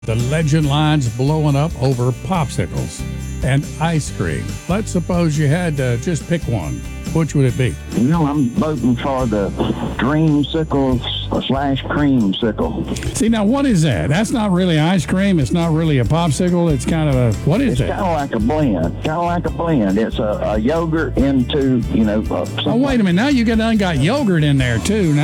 The legend line's blowing up over popsicles and ice cream. Let's suppose you had to just pick one. Which would it be? I'm voting for the dreamsicle / creamsicle. See, now what is that? That's not really ice cream. It's not really a popsicle. It's kind of a, what is It's that? kind of like a blend. It's a yogurt into, Oh, wait a minute. Now you got yogurt in there, too. Now,